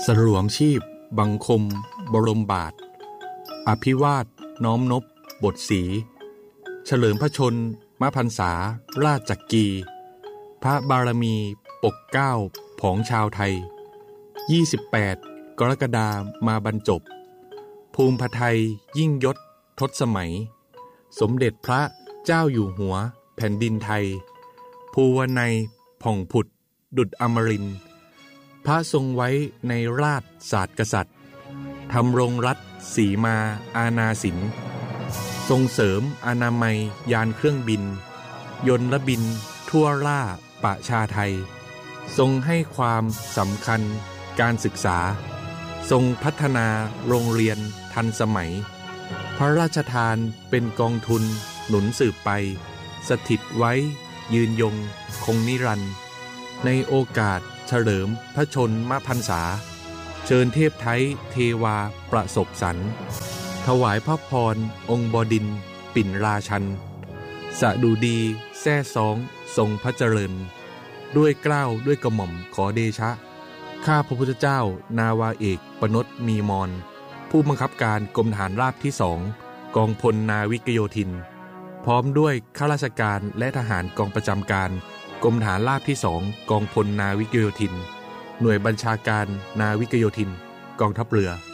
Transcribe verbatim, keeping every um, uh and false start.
สรวมชีพบังคมบรมบาทอภิวาทน้อมนบบทศรีเฉลิมพระชนมพรรษาราชจักรีพระบารมีปกเกล้าผองชาวไทยยี่สิบแปดกรกฎาคมมาบรรจบภูมิพไทยยิ่งยศทศสมัยสมเด็จพระเจ้าอยู่หัวแผ่นดินไทยภูวนัยผ่องผุดดุจอมรินทร์พระทรงไว้ในราชศาสตร์กษัตริย์ทำรงรัฐสีมาอาณาสินทรงเสริมอนามัยยานเครื่องบินยนต์และบินทั่วล่าประชาไทยทรงให้ความสำคัญการศึกษาทรงพัฒนาโรงเรียนทันสมัยพระราชทานเป็นกองทุนหนุนสืบไปสถิตไว้ยืนยงคงนิรันดร์ในโอกาสเฉลิมพระชนมพรรษาเชิญเทพไทยเทวาประสบสรรถวายพระพรองค์บดินทร์ปิ่นราชันสดุดีแซ่ซ้องทรงพระเจริญด้วยเกล้าด้วยกระหม่อมขอเดชะข้าพระพุทธเจ้านาวาเอกปนดมีมรผู้บังคับการกรมทหารราบที่สองกองพลนาวิกโยธินพร้อมด้วยข้าราชการและทหารกองประจำการกรมทหารราบที่สองกองพลนาวิกโยธินหน่วยบัญชาการนาวิกโยธินกองทัพเรือ